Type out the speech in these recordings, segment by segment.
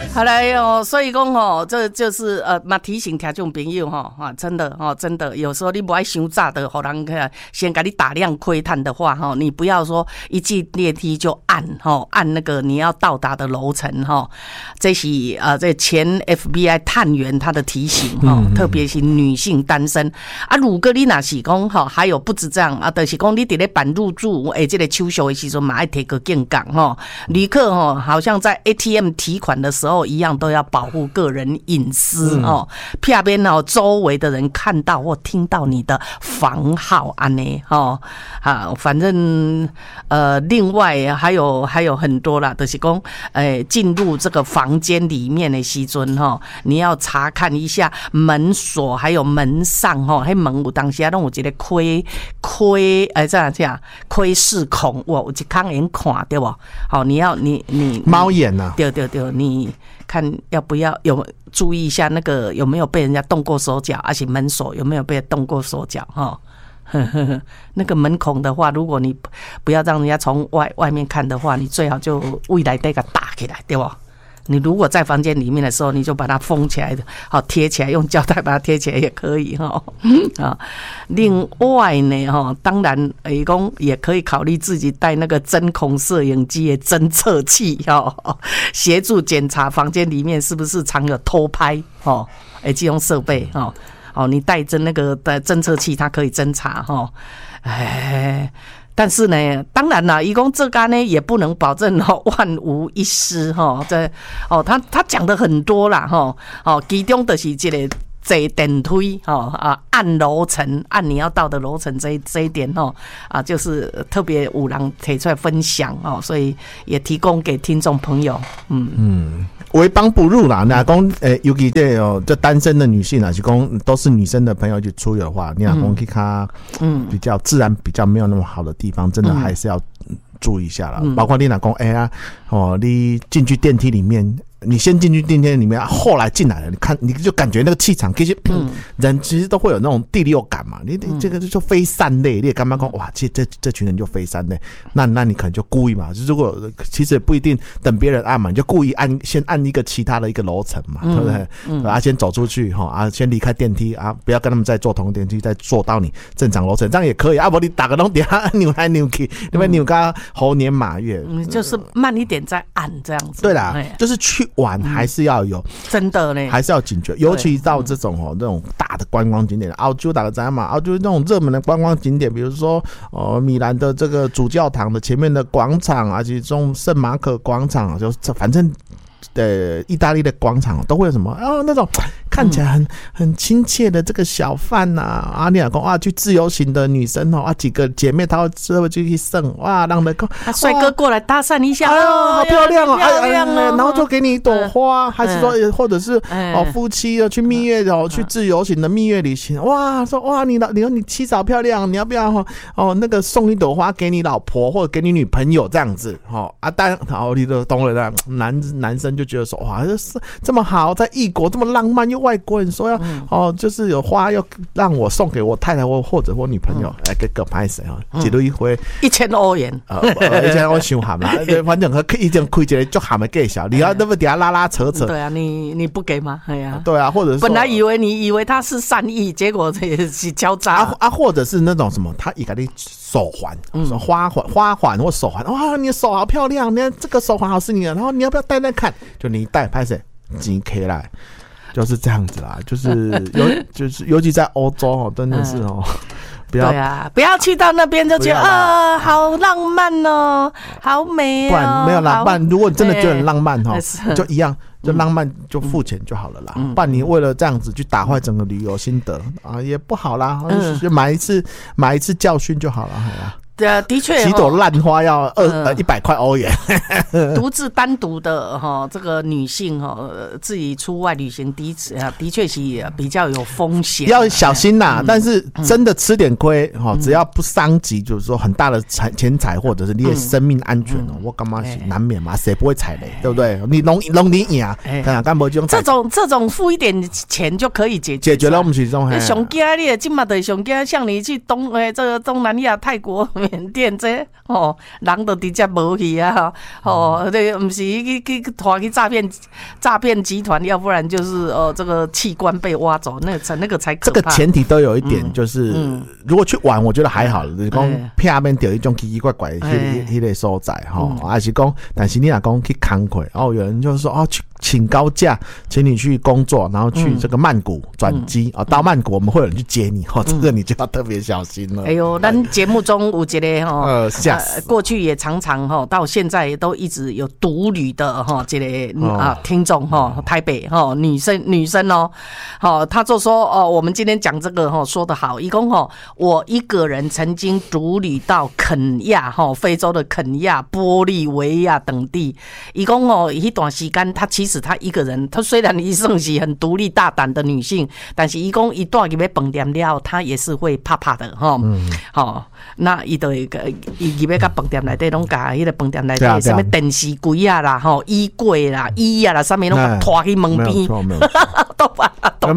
好来哦，所以讲哦，这就是嘛提醒听众朋友哈啊，真的哦，真的有时候你不爱想早的，互人先给你打量窥探的话哈，你不要说一进电梯就按那个你要到达的楼层哈，这是这前 FBI 探员他的提醒哈，特别是女性单身啊，如果你若是讲哈，还有不止这样啊，就是讲你伫咧办入住这个手续的时阵嘛爱提个警觉哈，旅客哈好像在 ATM 提款的时候一样，都要保护个人隐私哦，片边哦周围的人看到或听到你的房号安呢哦啊，反正另外还有很多啦，就是讲进入这个房间里面的时阵哈，你要查看一下门锁，还有门上哈，迄门有当时啊，拢有一个这样窥视孔，哇，有一孔眼看对不？好，你猫眼啊， 对，你看要不要有注意一下那个有没有被人家动过手脚，而且门锁有没有被动过手脚哈。那个门孔的话，如果你不要让人家从外面看的话，你最好就未来得给打起来，对吧？你如果在房间里面的时候，你就把它封起来，好贴起来，用胶带把它贴起来也可以哈。啊，另外呢哈，当然也可以考虑自己带那个针孔摄影机的侦测器哈，协助检查房间里面是不是常有偷拍哦，这种设备哈。哦，你带着那个的侦测器，它可以侦查哈。但是呢，当然啦，他说这个呢也不能保证万无一失哈。这他讲的很多啦哈。其中就是这个坐电梯按楼层，按你要到的楼层这一点就是特别有人提出来分享所以也提供给听众朋友。 为帮不入啦，那讲尤其这单身的女性啊，是讲都是女生的朋友去出游的话，你若讲去看比较自然比较没有那么好的地方，真的还是要注意一下啦。包括你若讲你进去电梯里面。你先进去电梯里面，后来进来了，你就感觉那个气场，其实人其实都会有那种第六感嘛。你这个就非善类，你也干嘛讲哇？这群人就非善类，那你可能就故意嘛。如果其实也不一定等别人按嘛，你就故意先按一个其他的一个楼层嘛，对不对？先走出去先离开电梯不要跟他们再坐同电梯，再坐到你正常楼层，这样也可以不然你打个洞底下扭来扭去，因为扭个猴年马月， 就是慢一点再按这样子。 对啦，就是去玩还是要有真的呢， 还是要警觉，尤其到这种那种大的观光景点，澳洲大家知道嘛？澳洲那种热门的观光景点，比如说米兰的这个主教堂的前面的广场，而且这种圣马可广场，就反正意大利的广场都会有什么那种看起来很亲切的这个小贩呐你讲去自由行的女生几个姐妹她会去剩哇，让人帅哥过来搭讪一下好漂亮漂亮然后就给你一朵花，还是说或者是夫妻去蜜月去自由行的蜜月旅行，哇说哇你妻子好漂亮，你要不要那个送一朵花给你老婆或者给你女朋友这样子当然你都懂了，男生就觉得说哇这么好，在异国这么浪漫，又外国人说要就是有花要让我送给我太太或者我女朋友给个拍谁一路一回 1000欧元 1000欧伤含啦，反正已经开一个足含的计小，你要那么底下拉拉扯扯， 对啊，你不给吗？ 对啊，或者是本来以为他是善意，结果也是敲诈或者是那种什么，他也给你手环，花环或手环，哇，你的手好漂亮，你看这个手环好是你的，然后你要不要戴戴看？就你戴拍谁钱起来。就是这样子啦，就是尤其在欧洲真的是不要对啊，不要去到那边就觉得好浪漫好美不然没有啦，不然如果你真的觉得很浪漫就一样，就浪漫就付钱就好了啦，不然你为了这样子去打坏整个旅游心得也不好啦，就买一次教训就好了。 的确几朵烂花要100块欧元独自单独的这个女性自己出外旅行的确是比较有风险， 要小心啦但是真的吃点亏只要不伤及就是说很大的钱财或者是你的生命安全我干嘛是难免嘛，谁不会踩雷对不对？你弄你赢这种付一点钱就可以解决了我们其中上惊你的现在的上惊像你去这个东南亚泰国缅甸这哦，人都直接无去啊！哦，这不是去拖去诈骗集团，要不然就是这个器官被挖走，那个才可怕。 这个前提都有一点，就是如果去玩，我觉得还好，就是讲片面有一种奇奇怪怪的迄个所在哈，还是讲，但是你若讲去慷慨，有人就是说去请高价，请你去工作，然后去这个曼谷转机到曼谷我们会有人去接你这个你就要特别小心了。 哎呦，咱节目中有一个过去也常常到现在也都一直有独旅的这个听众台北女生他就说我们今天讲这个说得好，一共我一个人曾经独旅到肯亚非洲的肯亚、玻利维亚等地，一共一段时间其实他一个人，他虽然一算是很独立大胆的女性，但是一共一段入去饭店了，他也是会怕怕的那他就会入去到饭店内底拢甲迄个饭店内底什么电视柜啊啦衣柜啦衣啊啦上面拢拖去门边，都把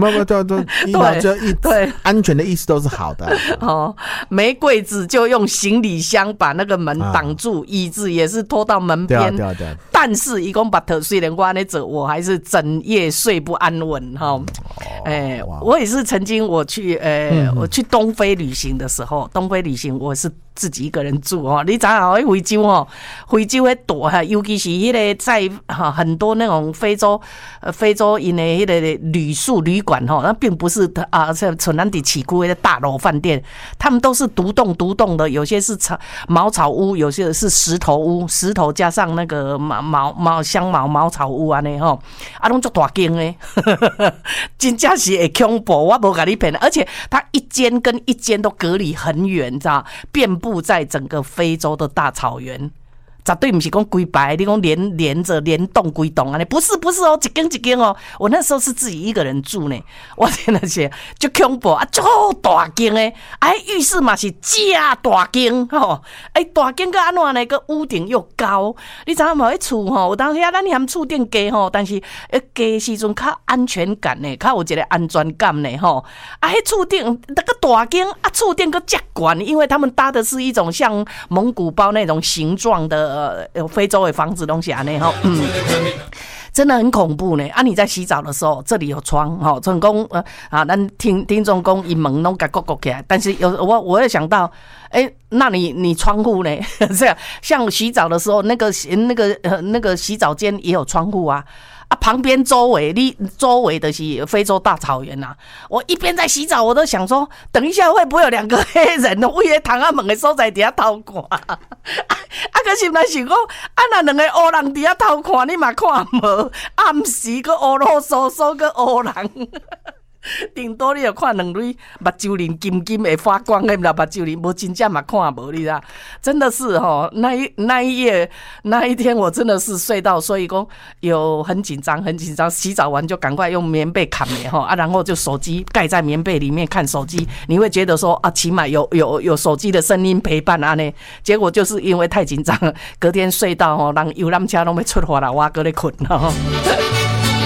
对安全的意思都是好的没柜子就用行李箱把那个门挡住，椅子也是拖到门边，但是一共把头虽然我那走，我还是整夜睡不安稳我也是曾经我去东非旅行的时候，东非旅行我是自己一个人住你知道非洲非洲的大尤其是那个在很多那种非洲因的那个旅馆那并不是像像咱在市区的大楼饭店，他们都是独栋的，有些是茅草屋，有些是石头屋，石头加上那个香茅草屋安尼拢很大间的真的是会恐怖，我没跟你骗，而且它一间跟一间都隔离很远，你知道，遍布在整个非洲的大草原。绝对不是讲规排，你讲连着连栋规栋啊？不是一间我那时候是自己一个人住呢，我真的是就恐怖就大间的，浴室嘛是假大间大间个安怎呢？个屋顶又高，你知道吗？迄厝有当时咱嫌厝顶低但是低时阵较安全感呢，较有一个安全感呢迄厝顶那个大间厝顶个遮高，因为他们搭的是一种像蒙古包那种形状的。非洲的房子东西安尼真的很恐怖呢！你在洗澡的时候，这里有窗成功咱听众讲一门拢甲勾起来，但是我也想到，那你窗户呢？这样像洗澡的时候，那个洗澡间也有窗户啊。旁边周围的是非洲大草原啊！我一边在洗澡，我都想说，等一下会不会有两个黑人为了躺在门的所在底下偷看？可是那想讲，那两个黑人底下偷看，你嘛看无？暗时个乌啰嗦嗦个黑人。顶多你有看两蕊目睭鳞金金会发光的目睭鳞，无真正嘛看无，你知道？真的是那一夜那一天我真的是睡到，所以说有很紧张，洗澡完就赶快用棉被砍了然后就手机盖在棉被里面看手机，你会觉得说起码有手机的声音陪伴呢。结果就是因为太紧张了，隔天睡到人游览车都没出发了，我搁咧困